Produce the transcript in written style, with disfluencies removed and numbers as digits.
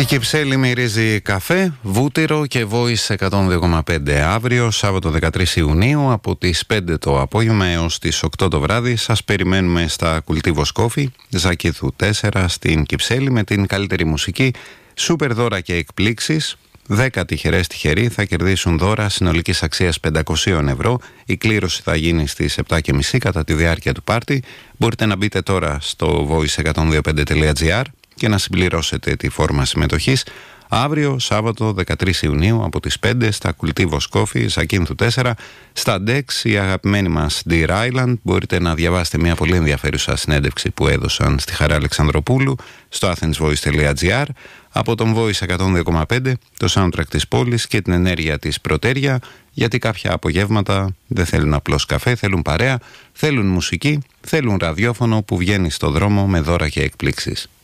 Κυψέλη μυρίζει καφέ, βούτυρο και Voice 102,5 αύριο, Σάββατο 13 Ιουνίου, από τις 5 το απόγευμα έως τις 8 το βράδυ. Σας περιμένουμε στα Κουλτίβος Κόφι, Ζακήθου 4 στην Κυψέλη, με την καλύτερη μουσική, σούπερ δώρα και εκπλήξεις. 10 τυχερές τυχεροί θα κερδίσουν δώρα συνολικής αξίας 500 ευρώ. Η κλήρωση θα γίνει στις 7.30 κατά τη διάρκεια του πάρτι. Μπορείτε να μπείτε τώρα στο voice125.gr και να συμπληρώσετε τη φόρμα συμμετοχής. Αύριο, Σάββατο 13 Ιουνίου, από τις 5 στα Κουλτίβος Κόφι, Ζακίνθου 4, στα Dex, η αγαπημένη μας Deer Island. Μπορείτε να διαβάσετε μια πολύ ενδιαφέρουσα συνέντευξη που έδωσαν στη Χαρά Αλεξανδροπούλου στο athensvoice.gr. Από τον Voice 102,5, το soundtrack της πόλης και την ενέργεια της Πρωτέρια, γιατί κάποια απογεύματα δεν θέλουν απλώς καφέ, θέλουν παρέα, θέλουν μουσική, θέλουν ραδιόφωνο που βγαίνει στο δρόμο με δώρα και εκπλήξεις.